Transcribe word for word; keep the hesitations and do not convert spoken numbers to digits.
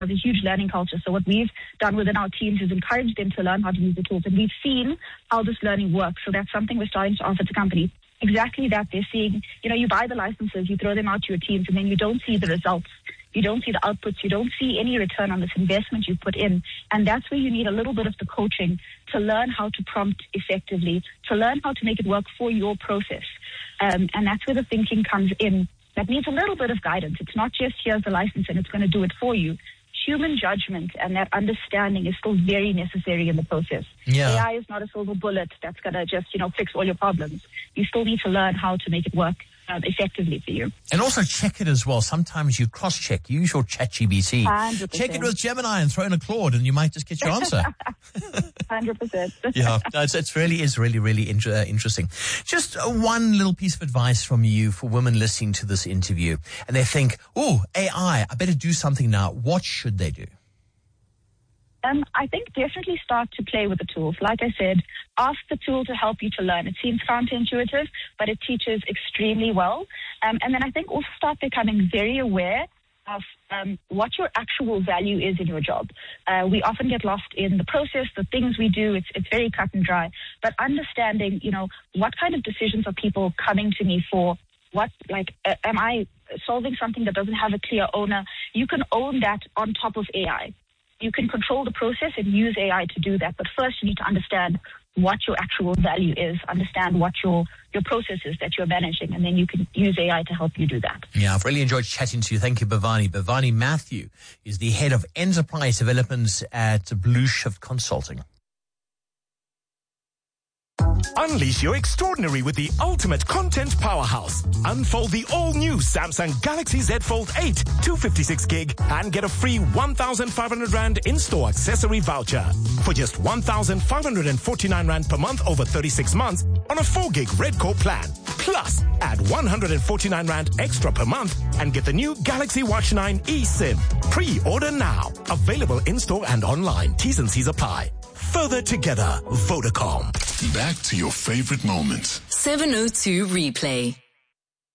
a huge learning culture. So what we've done within our teams is encourage them to learn how to use the tools. And we've seen how this learning works. So that's something we're starting to offer to companies. Exactly that. They're seeing, you know, you buy the licenses, you throw them out to your teams, and then you don't see the results. You don't see the outputs. You don't see any return on this investment you've put in. And that's where you need a little bit of the coaching to learn how to prompt effectively, to learn how to make it work for your process. Um, and that's where the thinking comes in. That needs a little bit of guidance. It's not just here's the license and it's going to do it for you. Human judgment and that understanding is still very necessary in the process. Yeah. A I is not a silver bullet that's going to just, you know, fix all your problems. You still need to learn how to make it work um, effectively for you. And also check it as well. Sometimes you cross-check. Use your ChatGPT. one hundred percent. Check it with Gemini and throw in a Claude and you might just get your answer. one hundred percent. Yeah, it's, it's really is really, really inter- uh, interesting. Just uh, one little piece of advice from you for women listening to this interview. And they think, oh, A I, I better do something now. What should they do? Um, I think definitely start to play with the tools. Like I said, ask the tool to help you to learn. It seems counterintuitive, but it teaches extremely well. Um, and then I think also start becoming very aware of um, what your actual value is in your job. Uh, we often get lost in the process, the things we do. It's it's very cut and dry. But understanding, you know, what kind of decisions are people coming to me for? What, like, uh, am I solving something that doesn't have a clear owner? You can own that on top of A I. You can control the process and use A I to do that. But first, you need to understand what your actual value is, understand what your, your process is that you're managing, and then you can use A I to help you do that. Yeah, I've really enjoyed chatting to you. Thank you, Bhavani. Bhavani Matthew is the head of enterprise developments at Blue Shift Consulting. Unleash your extraordinary with the ultimate content powerhouse. Unfold the all-new Samsung Galaxy Z Fold eight, two fifty-six gig, and get a free one thousand five hundred rand in-store accessory voucher for just one thousand five hundred forty-nine rand per month over thirty-six months on a four gig Red Core plan. Plus, add one hundred forty-nine rand extra per month and get the new Galaxy Watch nine eSIM. Pre-order now. Available in-store and online. T's and C's apply. Further together, Vodacom. Back to your favorite moments. seven oh two Replay.